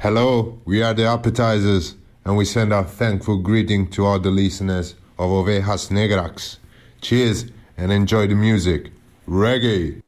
Hello, we are the appetizers, and we send our thankful greeting to all the listeners of Ovejas Negras. Cheers and enjoy the music. Reggae!